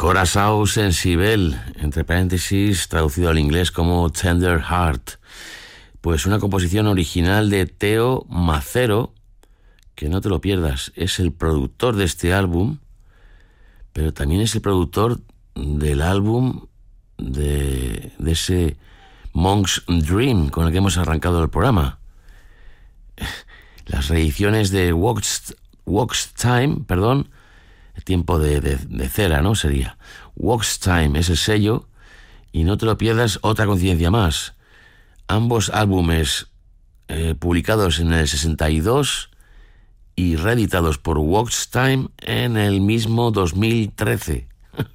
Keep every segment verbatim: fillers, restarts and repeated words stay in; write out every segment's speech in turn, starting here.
Corazao Sensible, entre paréntesis, traducido al inglés como Tender Heart. Pues una composición original de Teo Macero, que no te lo pierdas, es el productor de este álbum, pero también es el productor del álbum de, de ese Monk's Dream con el que hemos arrancado el programa. Las reediciones de Wax, Wax Time, perdón, el tiempo de, de, de cera, ¿no? Sería Wax Time, es el sello, y no te lo pierdas, otra coincidencia más. Ambos álbumes eh, publicados en el sesenta y dos y reeditados por Wax Time en el mismo dos mil trece.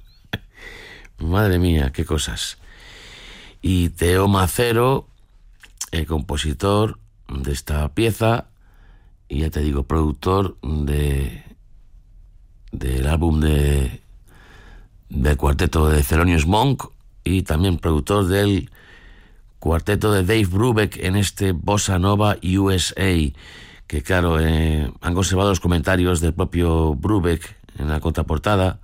Madre mía, qué cosas. Y Teo Macero, el compositor de esta pieza, y ya te digo, productor de del álbum de del cuarteto de Thelonious Monk, y también productor del cuarteto de Dave Brubeck en este Bossa Nova U S A, que claro, eh, han conservado los comentarios del propio Brubeck en la contraportada,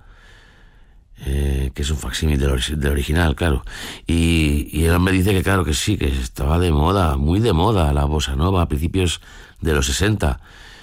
eh, que es un facsímil del, or- del original, claro, y, y él me dice que claro que sí, que estaba de moda, muy de moda la Bossa Nova a principios de los sesenta.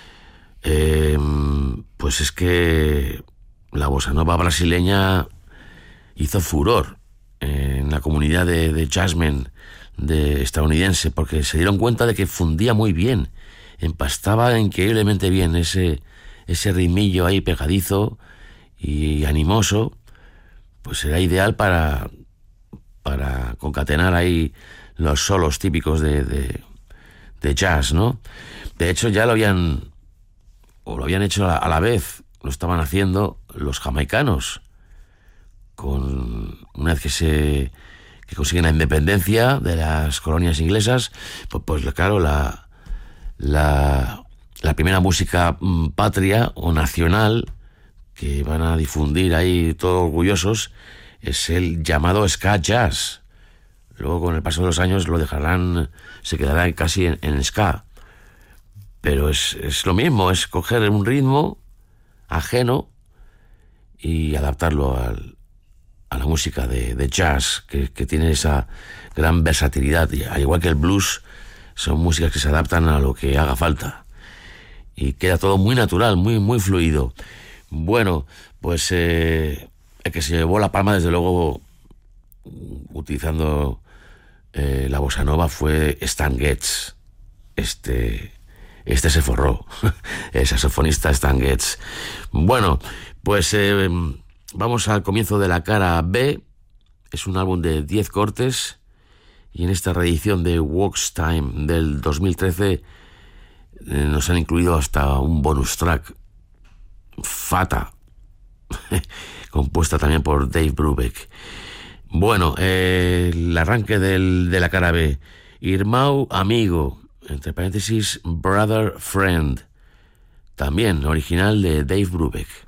Eh, pues es que la bossa nova brasileña hizo furor en la comunidad de, de jazzmen de estadounidense, porque se dieron cuenta de que fundía muy bien, empastaba increíblemente bien ese, ese ritmillo ahí pegadizo y animoso, pues era ideal para, para concatenar ahí los solos típicos de, de, de jazz, ¿no? De hecho ya lo habían o lo habían hecho a la, a la vez, lo estaban haciendo los jamaicanos, con una vez que se que consiguen la independencia de las colonias inglesas, pues, pues claro, la, la la primera música patria o nacional que van a difundir ahí todos orgullosos es el llamado ska jazz. Luego con el paso de los años lo dejarán, se quedará casi en, en ska. Pero es, es lo mismo, es coger un ritmo ajeno y adaptarlo al, a la música de, de jazz, que, que tiene esa gran versatilidad. Y al igual que el blues, son músicas que se adaptan a lo que haga falta. Y queda todo muy natural, muy, muy fluido. Bueno, pues eh, el que se llevó la palma, desde luego, utilizando eh, la bossa nova, fue Stan Getz. Este... Este se forró, el saxofonista Stan Getz. Bueno, pues eh, vamos al comienzo de la cara B. Es un álbum de diez cortes, y en esta reedición de Wax Time del dos mil trece eh, nos han incluido hasta un bonus track, Fata, compuesta también por Dave Brubeck. Bueno, eh, el arranque del, de la cara B. Irmão Amigo, entre paréntesis, Brother Friend, también original de Dave Brubeck.